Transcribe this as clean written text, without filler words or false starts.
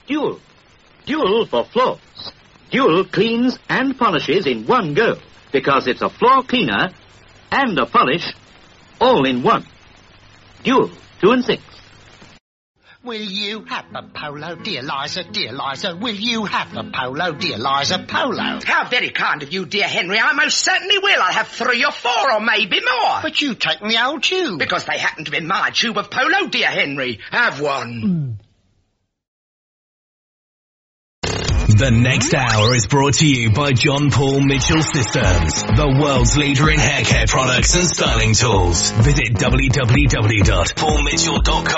Dual. Dual for floors. Dual cleans and polishes in one go, because it's a floor cleaner and a polish all in one. Dual, 2 and 6. Will you have a polo, dear Liza, dear Liza? Will you have a polo, dear Liza, polo? How very kind of you, dear Henry. I most certainly will. I'll have 3 or 4 or maybe more. But you take the old tube. Because they happen to be my tube of polo, dear Henry. Have one. The next hour is brought to you by John Paul Mitchell Systems, the world's leader in hair care products and styling tools. Visit www.paulmitchell.com.